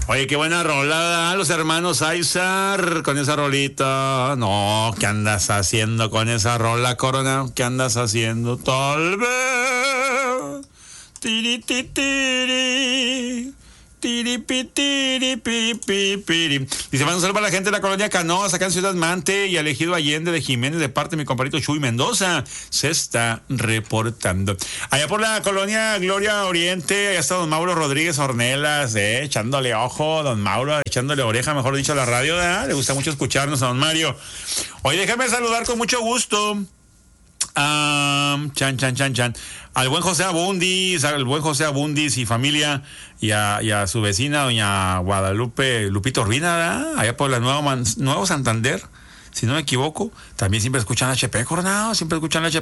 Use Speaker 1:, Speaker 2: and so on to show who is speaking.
Speaker 1: Oye, qué buena rolada, los hermanos Aizar con esa rolita. No, ¿qué andas haciendo con esa rola, Corona? ¿Qué andas haciendo? Tal vez. Tiri, ti, tiri. Tiri, pi, tiri, pi, pi, piri. Dice, mando un saludo para la gente de la colonia Canoas, acá en Ciudad Mante y Elegido Allende de Jiménez, de parte de mi compadrito Chuy Mendoza. Se está reportando. Allá por la colonia Gloria Oriente, allá está don Mauro Rodríguez Ornelas, echándole ojo, don Mauro, echándole oreja, mejor dicho, a la radio, ¿verdad? Le gusta mucho escucharnos a don Mario. Oye, déjame saludar con mucho gusto. Al buen José Abundis y familia y a su vecina doña Guadalupe Lupito Urbina, ¿verdad? Allá por la Nuevo Santander, si no me equivoco. También siempre escuchan HP, Coronado, siempre escuchan HP.